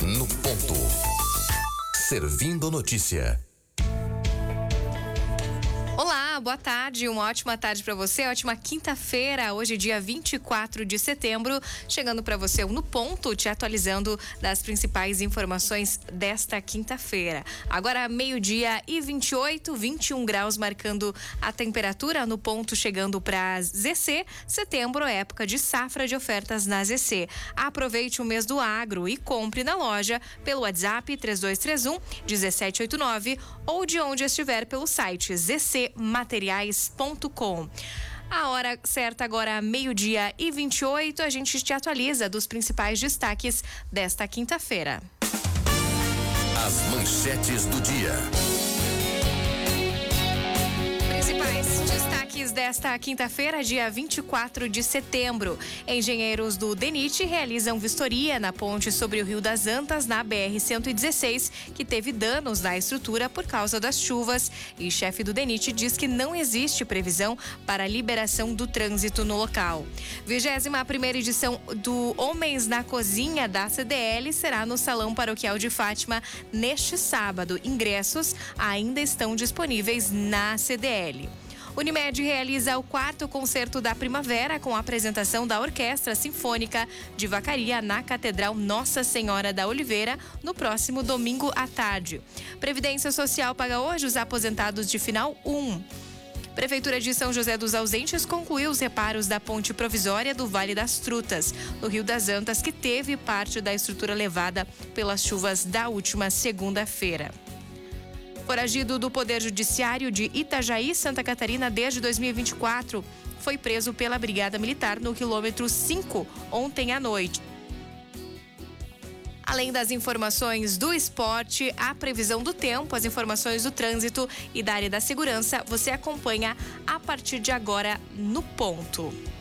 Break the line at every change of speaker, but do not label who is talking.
No ponto. Servindo notícia.
Olá, boa tarde, uma ótima tarde para você, ótima quinta-feira, hoje dia 24 de setembro, chegando para você No Ponto, te atualizando das principais informações desta quinta-feira. Agora meio-dia e 28, 21 graus marcando a temperatura No Ponto, chegando para ZC, setembro, época de safra de ofertas na ZC. Aproveite o mês do agro e compre na loja pelo WhatsApp 3231-1789 ou de onde estiver pelo site zcmateriais.com. A hora certa agora, meio-dia e 28, a gente te atualiza dos principais destaques desta quinta-feira.
As manchetes do dia.
Principais destaques desta quinta-feira, dia 24 de setembro. Engenheiros do DENIT realizam vistoria na ponte sobre o Rio das Antas, na BR-116, que teve danos na estrutura por causa das chuvas. E chefe do DENIT diz que não existe previsão para a liberação do trânsito no local. 21ª edição do Homens na Cozinha da CDL será no Salão Paroquial de Fátima neste sábado. Ingressos ainda estão disponíveis na CDL. Unimed realiza o 4º concerto da primavera com a apresentação da Orquestra Sinfônica de Vacaria na Catedral Nossa Senhora da Oliveira no próximo domingo à tarde. Previdência Social paga hoje os aposentados de final 1. Prefeitura de São José dos Ausentes concluiu os reparos da ponte provisória do Vale das Trutas, no Rio das Antas, que teve parte da estrutura levada pelas chuvas da última segunda-feira. Foragido do Poder Judiciário de Itajaí, Santa Catarina, desde 2024, foi preso pela Brigada Militar no quilômetro 5 ontem à noite. Além das informações do esporte, a previsão do tempo, as informações do trânsito e da área da segurança, você acompanha a partir de agora no Ponto.